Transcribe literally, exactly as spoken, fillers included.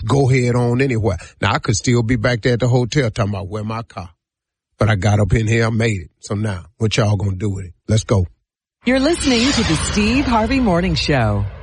go head on anywhere. Now, I could still be back there at the hotel talking about where my car. But I got up in here, I made it. So now, what y'all gonna do with it? Let's go. You're listening to the Steve Harvey Morning Show.